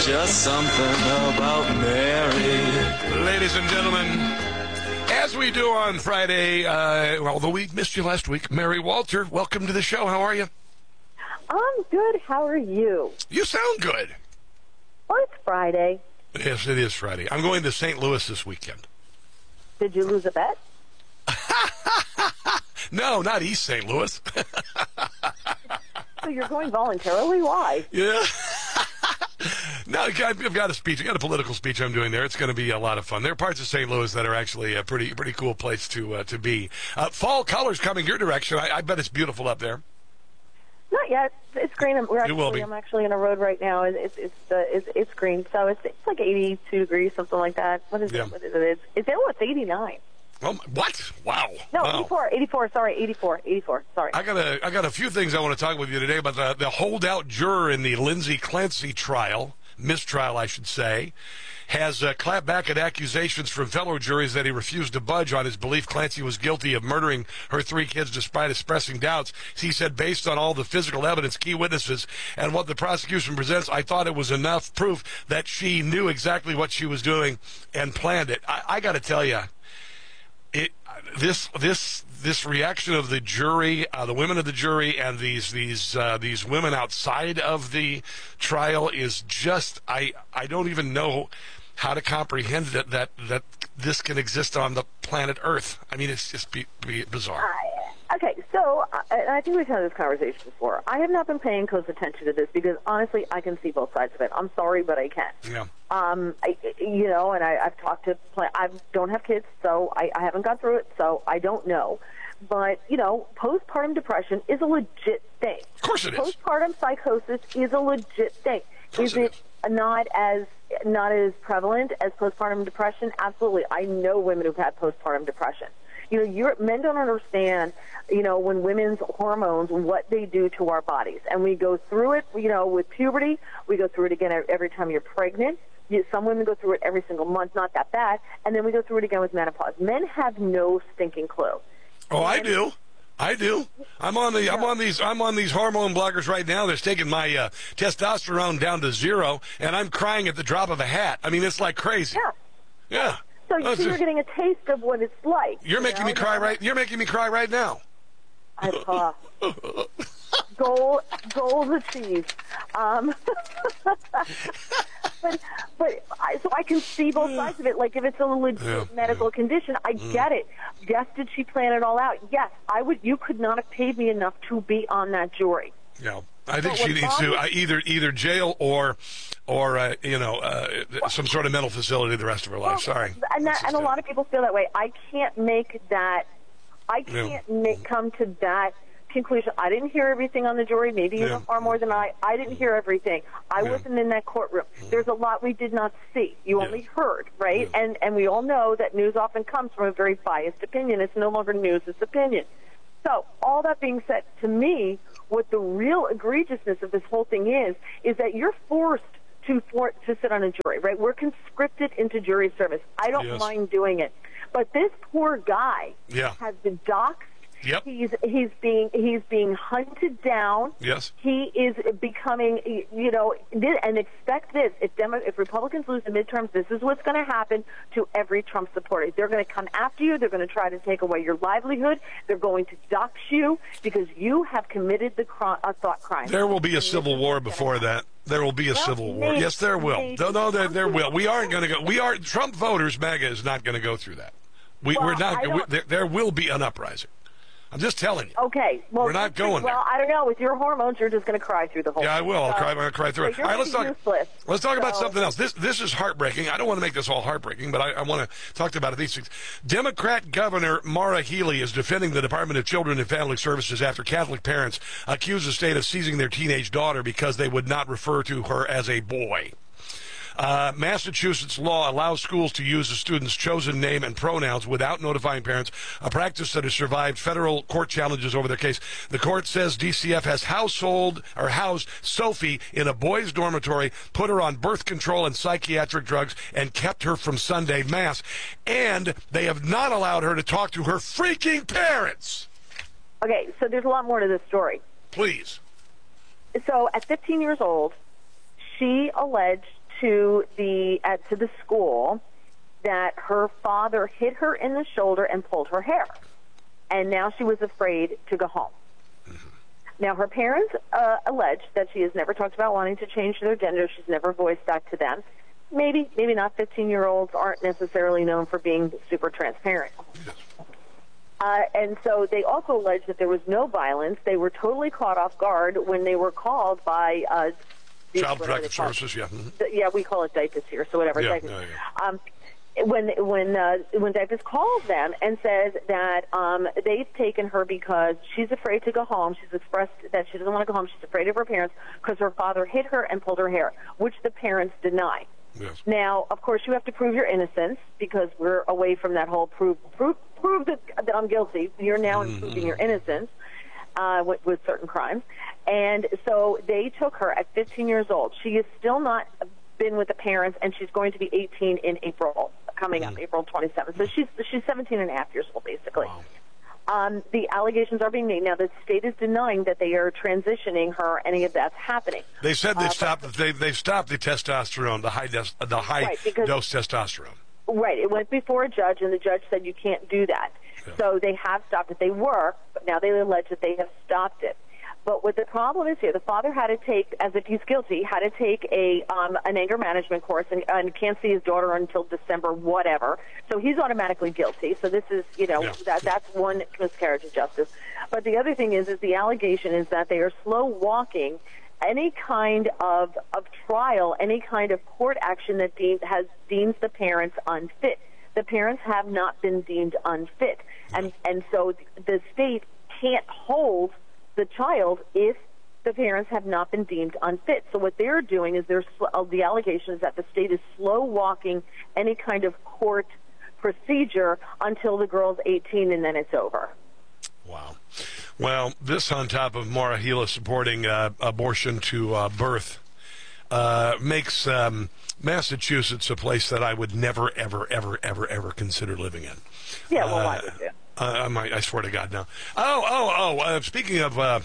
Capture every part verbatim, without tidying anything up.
just something about Mary. Ladies and gentlemen, as we do on Friday, uh, well, the week missed you last week. Mary Walter, welcome to the show. How are you? I'm good. How are you? You sound good. Well, it's Friday. Yes, it is Friday. I'm going to Saint Louis this weekend. Did you lose a bet? No, not East Saint Louis. So you're going voluntarily? Why? Yeah. No, I've got a speech. I've got a political speech I'm doing there. It's going to be a lot of fun. There are parts of Saint Louis that are actually a pretty pretty cool place to uh, to be. Uh, fall colors coming your direction. I, I bet it's beautiful up there. Not yet. It's green. We're actually, It will be. I'm actually in a road right now. It's it's it's, uh, it's, it's green. So it's it's like eighty-two degrees, something like that. What is Yeah. it? What is it? It's, it's, oh, it's eighty-nine. Oh, what? Wow. No, wow. eighty-four, eighty-four, sorry, eighty-four, eighty-four, sorry. I got a, I got a few things I want to talk with you today about the, the holdout juror in the Lindsay Clancy trial, mistrial, I should say, has uh, clapped back at accusations from fellow juries that he refused to budge on his belief Clancy was guilty of murdering her three kids despite expressing doubts. He said, based on all the physical evidence, key witnesses, and what the prosecution presents, I thought it was enough proof that she knew exactly what she was doing and planned it. I, I got to tell you, It this this this reaction of the jury, uh, the women of the jury, and these these uh, these women outside of the trial is just I I don't even know how to comprehend that that that this can exist on the planet Earth. I mean, it's just be, be bizarre. I, okay, so uh, and I think we've had this conversation before. I have not been paying close attention to this because honestly, I can see both sides of it. I'm sorry, but I can. Yeah. Um, I, you know, and I, I've talked to. I don't have kids, so I, I haven't gone through it, so I don't know. But you know, postpartum depression is a legit thing. Of course it is. Postpartum psychosis is a legit thing. Is it not as not as prevalent as postpartum depression? Absolutely. I know women who've had postpartum depression. You know, you're, men don't understand, you know, when women's hormones, what they do to our bodies. And we go through it, you know, with puberty. We go through it again every time you're pregnant. You, some women go through it every single month, not that bad. And then we go through it again with menopause. Men have no stinking clue. Oh, I Men, do. I do. I'm on the. I'm on these. I'm on these hormone blockers right now. They're taking my uh, testosterone down to zero, and I'm crying at the drop of a hat. I mean, it's like crazy. Yeah. Yeah. So, Oh, so it's you're just- getting a taste of what it's like. You're you making know? me cry right. You're making me cry right now. I, uh, goal, goals achieved. Um, but but I, so I can see both sides of it. Like if it's a legit Yeah, medical yeah. condition, I get it. Yes, did she plan it all out? Yes, I would. You could not have paid me enough to be on that jury. Yeah. I think But she what needs to bothers- uh, either either jail or or uh, you know uh, some sort of mental facility the rest of her life. Sorry. And that, That's and a just lot it. of people feel that way. I can't make that. I Yeah. can't make, come to that conclusion. I didn't hear everything on the jury. Maybe you Yeah. know far more than I. I didn't hear everything. I Yeah. wasn't in that courtroom. There's a lot we did not see. You Yeah. only heard, right? Yeah. And and we all know that news often comes from a very biased opinion. It's no longer news; it's opinion. So all that being said, to me, what the real egregiousness of this whole thing is, is that you're forced to for, to sit on a jury, right? We're conscripted into jury service. I don't Yes. mind doing it. But this poor guy Yeah. has been doxxed. Yep. He's he's being he's being hunted down. Yes. He is becoming, you know, and expect this: if Demo, if Republicans lose the midterms, this is what's going to happen to every Trump supporter. They're going to come after you. They're going to try to take away your livelihood. They're going to dox you because you have committed the crime, a thought crime. There will be a And civil this is war what's gonna before happen. that. There will be a Well, civil war. maybe- Yes, there will. maybe. No, no, there, there will. We aren't going to go. We are Trump voters. MAGA is not going to go through that. We, Well, we're I not. We, don't- there, there will be an uprising. I'm just telling you. Okay, well, We're not going Well, there. I don't know. With your hormones, you're just going to cry through the whole. Yeah, I thing. will. I'll So- cry. I'll cry through it. so you're All right, let's talk. useless. Let's talk about So- something else. This this is heartbreaking. I don't want to make this all heartbreaking, but I, I want to talk about it. These things. Democrat Governor Maura Healey is defending the Department of Children and Family Services after Catholic parents accuse the state of seizing their teenage daughter because they would not refer to her as a boy. Uh, Massachusetts law allows schools to use a student's chosen name and pronouns without notifying parents, a practice that has survived federal court challenges over their case. The court says D C F has household or housed Sophie in a boys' dormitory, put her on birth control and psychiatric drugs, and kept her from Sunday Mass. And they have not allowed her to talk to her freaking parents. Okay, so there's a lot more to this story. Please. So at fifteen years old, she alleged to the at to the school that her father hit her in the shoulder and pulled her hair, and now she was afraid to go home. Mm-hmm. Now, her parents uh, allege that she has never talked about wanting to change their gender. She's never voiced that to them. Maybe, maybe not. fifteen-year-olds aren't necessarily known for being super transparent. Yes. Uh, and so they also allege that there was no violence. They were totally caught off guard when they were called by uh, Child Protective Services. Yeah, mm-hmm. yeah, we call it DIPUS here, so whatever. Yeah, DIPUS. yeah, yeah. Um, when when uh, when DIPUS calls them and says that um, they've taken her because she's afraid to go home. She's expressed that she doesn't want to go home. She's afraid of her parents because her father hit her and pulled her hair, which the parents deny. Yes. Now, of course, you have to prove your innocence because we're away from that whole prove prove prove that, that I'm guilty. You're now mm-hmm. proving your innocence uh, with, with certain crimes, and so they took her at fifteen years old. She is still not been with the parents, and she's going to be eighteen in April, coming mm-hmm. up April twenty-seventh. So she's she's seventeen and a half years old, basically. Wow. Um, the allegations are being made. Now, the state is denying that they are transitioning her. Any of that's happening. They said they uh, stopped. But, they they stopped the testosterone, the high des, the high right, because, dose testosterone. Right. It went before a judge, and the judge said you can't do that. Yeah. So they have stopped it. They were, but now they allege that they have stopped it. But what the problem is here, the father had to take, as if he's guilty, had to take a um, an anger management course and, and can't see his daughter until December, whatever. So he's automatically guilty. So this is, you know, yeah. that that's one miscarriage of justice. But the other thing is, is the allegation is that they are slow walking any kind of, of trial, any kind of court action that deemed, has deems the parents unfit. The parents have not been deemed unfit. And, and so the state can't hold the child if the parents have not been deemed unfit. So what they're doing is they're sl- uh, the allegation is that the state is slow walking any kind of court procedure until the girl's eighteen and then it's over. Wow. Well, this on top of Maura Gila supporting uh, abortion to uh, birth uh, makes um, Massachusetts a place that I would never, ever, ever, ever, ever consider living in. Yeah, well, uh, why would you? Uh, I, might, I swear to God, no. Oh, oh, oh! Uh, speaking of uh,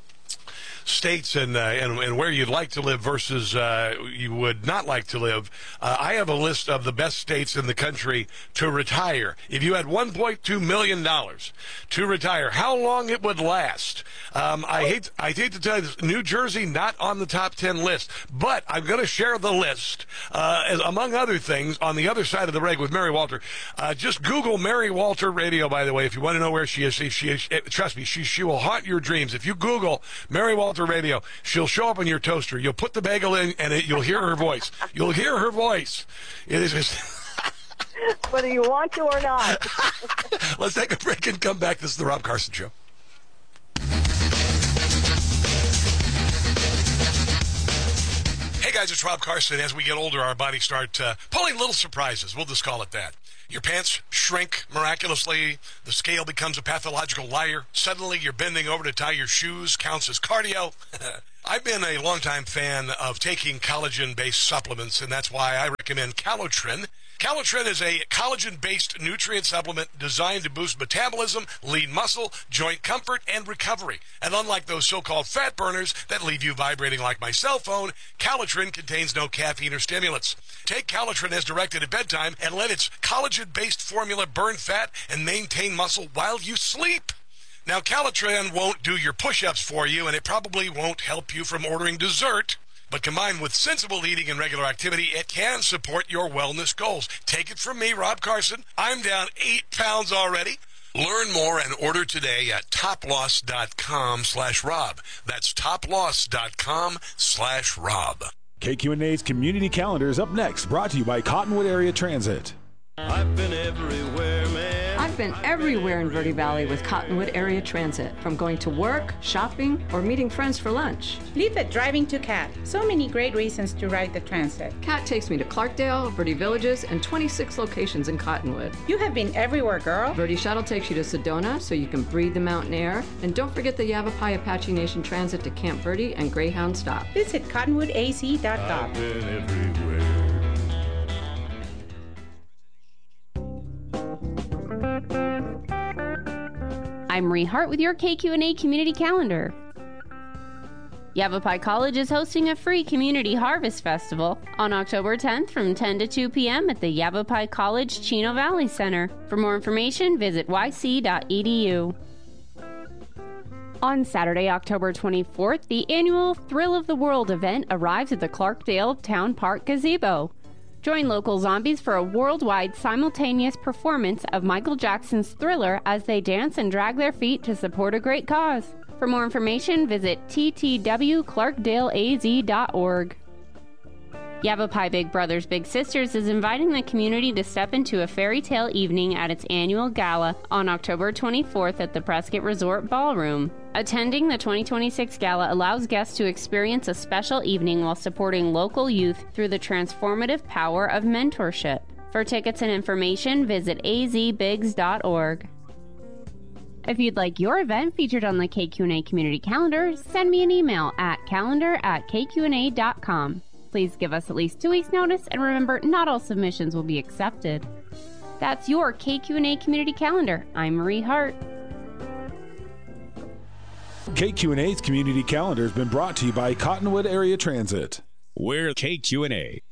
states and, uh, and and where you'd like to live versus uh, you would not like to live, uh, I have a list of the best states in the country to retire. If you had one point two million dollars to retire, how long it would last? Um, I hate I hate to tell you this, New Jersey not on the top ten list, but I'm going to share the list uh, as, among other things on the other side of the reg with Mary Walter. Uh, just Google Mary Walter Radio, by the way, if you want to know where she is. She, she is trust me, she she will haunt your dreams. If you Google Mary Walter Radio, she'll show up on your toaster. You'll put the bagel in, and it, you'll hear her voice. You'll hear her voice. It is just whether you want to or not. Let's take a break and come back. This is the Rob Carson Show. Hey guys, it's Rob Carson. As we get older, our bodies start uh, pulling little surprises. We'll just call it that. Your pants shrink miraculously. The scale becomes a pathological liar. Suddenly, you're bending over to tie your shoes. Counts as cardio. I've been a longtime fan of taking collagen-based supplements, and that's why I recommend Calotren. Calotren is a collagen-based nutrient supplement designed to boost metabolism, lean muscle, joint comfort, and recovery. And unlike those so-called fat burners that leave you vibrating like my cell phone, Calotren contains no caffeine or stimulants. Take Calotren as directed at bedtime and let its collagen-based formula burn fat and maintain muscle while you sleep. Now, Calotren won't do your push-ups for you, and it probably won't help you from ordering dessert. But combined with sensible eating and regular activity, it can support your wellness goals. Take it from me, Rob Carson. I'm down eight pounds already. Learn more and order today at toploss.com slash Rob. That's toploss.com slash Rob. K Q N A's Community Calendar is up next, brought to you by Cottonwood Area Transit. I've been everywhere, man. I've been everywhere in Verde Valley with Cottonwood Area Transit, from going to work, shopping, or meeting friends for lunch. Leave it driving to C A T. So many great reasons to ride the transit. C A T takes me to Clarkdale, Verde Villages, and twenty-six locations in Cottonwood. You have been everywhere, girl. Verde Shuttle takes you to Sedona so you can breathe the mountain air. And don't forget the Yavapai Apache Nation Transit to Camp Verde and Greyhound Stop. Visit cottonwood a c dot com. I've been everywhere. I'm Marie Hart with your K Q N A Community Calendar. Yavapai College is hosting a free Community Harvest Festival on October tenth from ten to two p.m. at the Yavapai College Chino Valley Center. For more information, visit y c dot e d u. On Saturday, October twenty-fourth, the annual Thrill of the World event arrives at the Clarkdale Town Park Gazebo. Join local zombies for a worldwide simultaneous performance of Michael Jackson's Thriller as they dance and drag their feet to support a great cause. For more information, visit t t w clarkdale a z dot org. Yavapai Big Brothers Big Sisters is inviting the community to step into a fairy tale evening at its annual gala on October twenty-fourth at the Prescott Resort Ballroom. Attending the twenty twenty-six gala allows guests to experience a special evening while supporting local youth through the transformative power of mentorship. For tickets and information, visit a z bigs dot org. If you'd like your event featured on the K Q N A community calendar, send me an email at calendar at k q n a dot com. Please give us at least two weeks' notice, and remember, not all submissions will be accepted. That's your K Q N A community calendar. I'm Marie Hart. K Q N A's community calendar has been brought to you by Cottonwood Area Transit. We're K Q N A.